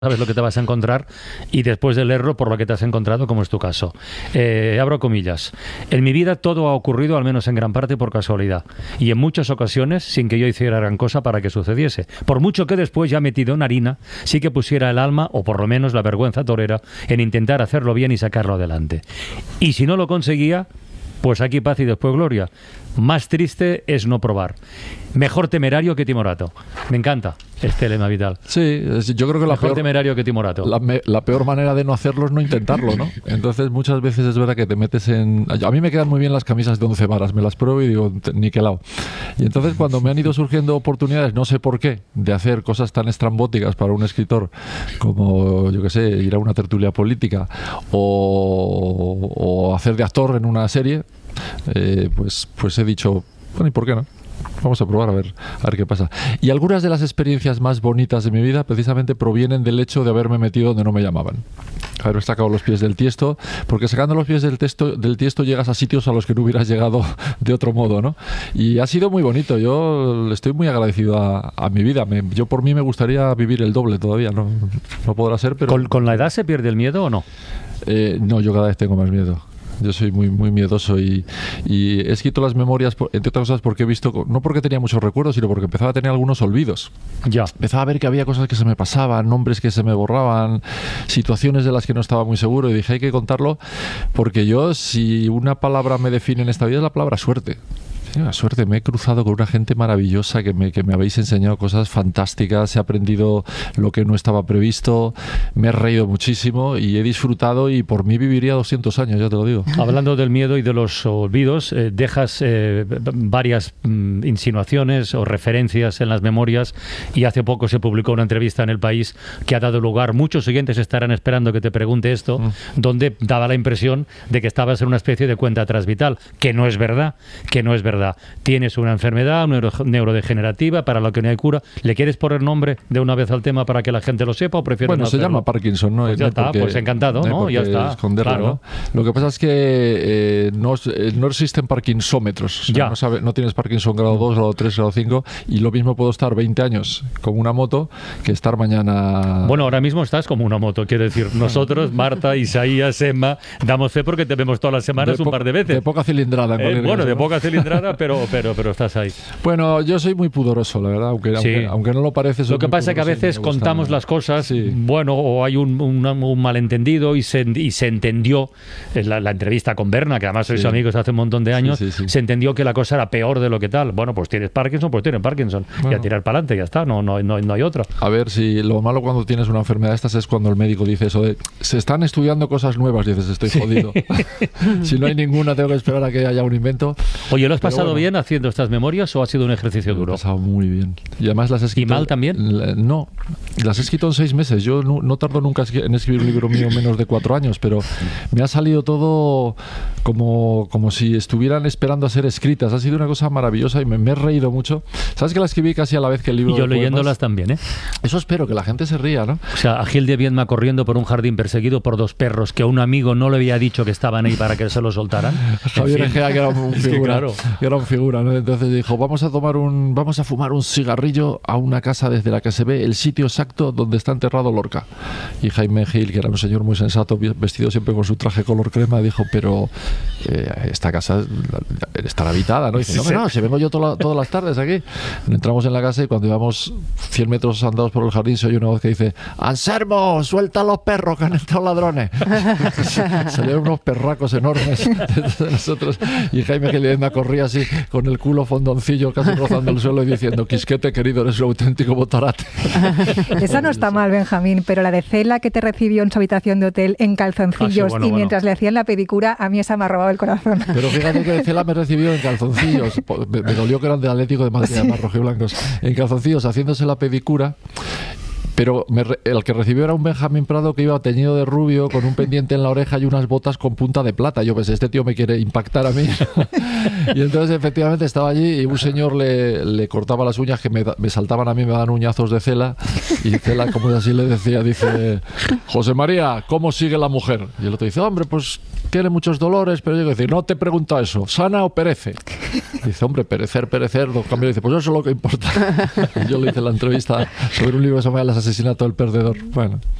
sabes lo que te vas a encontrar y después de leerlo por lo que te has encontrado, como es tu caso. Abro comillas. En mi vida todo ha ocurrido, al menos en gran parte, por casualidad y en muchas ocasiones sin que yo hiciera gran cosa para que sucediese. Por mucho que después, ya metido en harina, sí que pusiera el alma, o por lo menos la vergüenza torera, en intentar hacerlo bien y sacarlo adelante. Y si no lo conseguía, pues aquí paz y después gloria. Más triste es no probar. Mejor temerario que timorato. Me encanta este lema vital. Sí, yo creo que mejor temerario que timorato. La peor manera de no hacerlo es no intentarlo, ¿no? Entonces muchas veces es verdad que te metes en... A mí me quedan muy bien las camisas de 11 varas, me las pruebo y digo, niquelao. Y entonces cuando me han ido surgiendo oportunidades, no sé por qué, de hacer cosas tan estrambóticas para un escritor como, yo qué sé, ir a una tertulia política o hacer de actor en una serie, pues he dicho, bueno, ¿y por qué no? Vamos a probar a ver qué pasa. Y algunas de las experiencias más bonitas de mi vida precisamente provienen del hecho de haberme metido donde no me llamaban. Haberme sacado los pies del tiesto, porque sacando los pies del tiesto llegas a sitios a los que no hubieras llegado de otro modo, ¿no? Y ha sido muy bonito. Yo le estoy muy agradecido a mi vida. Yo por mí me gustaría vivir el doble todavía. No podrá ser, pero... ¿Con la edad se pierde el miedo o no? No, yo cada vez tengo más miedo. Yo soy muy, muy miedoso y he escrito las memorias, entre otras cosas, porque he visto, no porque tenía muchos recuerdos, sino porque empezaba a tener algunos olvidos. Ya. Empezaba a ver que había cosas que se me pasaban, nombres que se me borraban, situaciones de las que no estaba muy seguro, y dije, hay que contarlo, porque yo, si una palabra me define en esta vida, es la palabra suerte. La suerte, me he cruzado con una gente maravillosa que me habéis enseñado cosas fantásticas, he aprendido lo que no estaba previsto, me he reído muchísimo y he disfrutado, y por mí viviría 200 años, ya te lo digo. Hablando del miedo y de los olvidos, dejas varias insinuaciones o referencias en las memorias, y hace poco se publicó una entrevista en El País que ha dado lugar, muchos oyentes estarán esperando que te pregunte esto, donde daba la impresión de que estabas en una especie de cuenta atrás vital, que no es verdad. Tienes una enfermedad neurodegenerativa para la que no hay cura. ¿Le quieres poner nombre de una vez al tema para que la gente lo sepa o prefieres Bueno, no se hacerlo? llama Parkinson, ¿no? Pues ya está, pues encantado, ¿no? Ya está. Claro. ¿No? Lo que pasa es que no existen parkinsómetros. O sea, no tienes Parkinson grado 2, grado 3, grado 5, y lo mismo puedo estar 20 años con una moto que estar mañana... Bueno, ahora mismo estás como una moto, quiero decir. Nosotros, Marta, Isaías, Emma, damos fe porque te vemos todas las semanas un par de veces. De poca cilindrada. Bueno, de poca cilindrada, pero estás ahí. Bueno, yo soy muy pudoroso, la verdad, aunque no lo parece. Lo que pasa es que a veces contamos las cosas, bueno, o hay un malentendido y se entendió, en la entrevista con Berna, que además sois amigos hace un montón de años, se entendió que la cosa era peor de lo que tal. Bueno, pues tienes Parkinson, y a tirar para adelante, ya está, no hay otra. A ver, si lo malo cuando tienes una enfermedad de estas es cuando el médico dice eso de, se están estudiando cosas nuevas, dices, estoy jodido. Si no hay ninguna, tengo que esperar a que haya un invento. Oye, ¿lo has pasado bien haciendo estas memorias o ha sido un ejercicio duro? Lo he pasado muy bien. Y además las he escrito... ¿Y mal también? No, las he escrito en 6 meses. Yo no tardo nunca en escribir un libro mío menos de 4 años, pero me ha salido todo como si estuvieran esperando a ser escritas. Ha sido una cosa maravillosa y me he reído mucho. ¿Sabes que la escribí casi a la vez que el libro? Y yo leyéndolas también, ¿eh? Eso espero, que la gente se ría, ¿no? O sea, a Gil de Viedma corriendo por un jardín perseguido por 2 perros que un amigo no le había dicho que estaban ahí para que se lo soltaran. Javier Egea, que era un figura, claro. Que era un figura, ¿no? Entonces dijo, vamos a fumar un cigarrillo a una casa desde la que se ve el sitio exacto donde está enterrado Lorca. Y Jaime Gil, que era un señor muy sensato, vestido siempre con su traje color crema, dijo, pero esta casa estará habitada, ¿no? Y dice, no, si vengo yo todas las tardes aquí. Entramos en la casa y cuando íbamos 100 metros andados por el jardín se oye una voz que dice, Anselmo, suelta a los perros que han entrado ladrones. Salieron unos perracos enormes de nosotros, y Jaime Gil me corría así con el culo fondoncillo casi rozando el suelo y diciendo, Quisquete querido, eres un auténtico botarate. Esa no está mal, Benjamín, pero la de Cela, que te recibió en su habitación de hotel en calzoncillos mientras le hacían la pedicura, a mí esa me ha robado el corazón. Pero fíjate que Cela me recibió en calzoncillos, me dolió que eran del Atlético de Madrid, además rojiblancos, en calzoncillos haciéndose la pedicura. Pero el que recibió era un Benjamín Prado que iba teñido de rubio, con un pendiente en la oreja y unas botas con punta de plata. Yo pensé, este tío me quiere impactar a mí. Y entonces efectivamente estaba allí y un señor le cortaba las uñas que me saltaban a mí, me daban uñazos de Cela. Y Cela, como así le decía, dice, José María, ¿cómo sigue la mujer? Y el otro dice, hombre, pues tiene muchos dolores, pero yo digo, no te pregunto eso, ¿sana o perece? Dice, hombre, perecer, don Camilo. Dice, pues eso es lo que importa. Y yo le hice la entrevista sobre un libro que se llama Las asesinato del perdedor. Bueno.